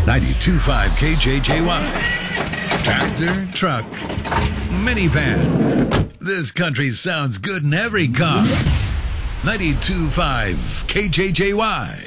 92.5 KJJY. Tractor, truck, minivan. This country sounds good in every car. 92.5 KJJY.